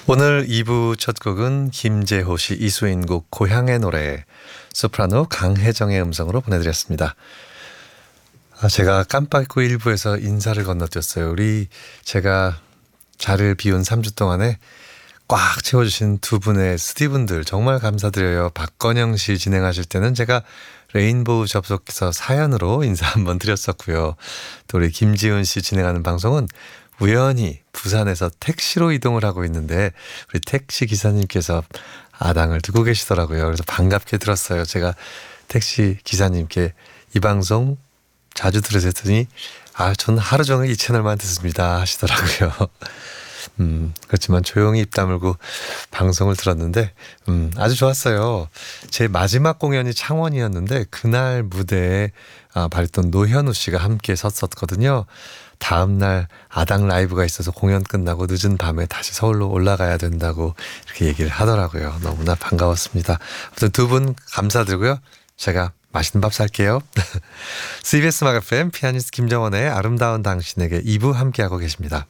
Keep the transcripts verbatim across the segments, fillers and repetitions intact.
오늘 이 부 첫 곡은 김재호 씨, 이수인 곡 고향의 노래, 소프라노 강혜정의 음성으로 보내드렸습니다. 아, 제가 깜빡 잊고 일 부에서 인사를 건너뛰었어요. 우리 제가 자리를 비운 삼 주 동안에 꽉 채워주신 두 분의 스티븐들 정말 감사드려요. 박건영 씨 진행하실 때는 제가 레인보우 접속해서 사연으로 인사 한번 드렸었고요. 또 우리 김지훈 씨 진행하는 방송은 우연히 부산에서 택시로 이동을 하고 있는데 우리 택시 기사님께서 아당을 두고 계시더라고요. 그래서 반갑게 들었어요. 제가 택시 기사님께 이 방송 자주 들으셨더니 아, 전 하루 종일 이 채널만 듣습니다 하시더라고요. 음, 그렇지만 조용히 입 다물고 방송을 들었는데 음, 아주 좋았어요. 제 마지막 공연이 창원이었는데 그날 무대에 아, 바리톤 노현우 씨가 함께 섰었거든요. 다음날 아당 라이브가 있어서 공연 끝나고 늦은 밤에 다시 서울로 올라가야 된다고 이렇게 얘기를 하더라고요. 너무나 반가웠습니다. 아무튼 두 분 감사드리고요. 제가 맛있는 밥 살게요. 씨비에스 음악 에프엠 피아니스트 김정원의 아름다운 당신에게 이 부 함께하고 계십니다.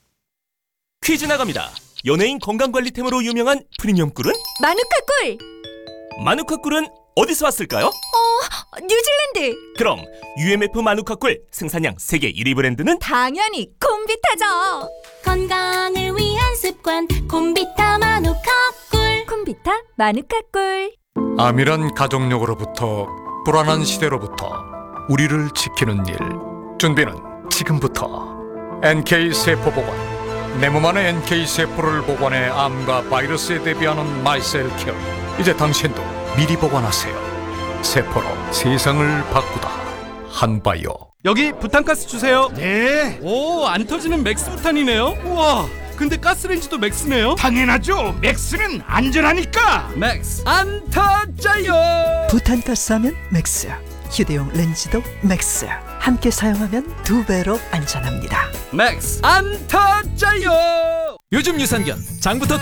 퀴즈 나갑니다. 연예인 건강관리템으로 유명한 프리미엄 꿀은? 마누카 꿀! 마누카 꿀은 어디서 왔을까요? 어, 뉴질랜드! 그럼 유엠에프 마누카 꿀 생산량 세계 일 위 브랜드는? 당연히 콤비타죠! 건강을 위한 습관 콤비타 마누카 꿀. 콤비타 마누카 꿀. 암이란 가족력으로부터 불안한 시대로부터 우리를 지키는 일. 준비는 지금부터. 엔케이 세포 보관. 내 몸 안의 엔케이 세포를 보관해 암과 바이러스에 대비하는 마이셀 케어. 이제 당신도 미리 보관하세요. 세포로 세상을 바꾸다. 한바이오. 여기 부탄가스 주세요. 네. 오, 안 터지는 맥스 부탄이네요. 우와, 근데 가스레인지도 맥스네요. 당연하죠. 맥스는 안전하니까. 맥스 안 터져요. 부탄가스 하면 맥스야. 휴대용 렌즈도 맥스야. 함께 사용하면 두 배로 안전합니다. 맥스 안 터져요. 요즘 유산균 장부터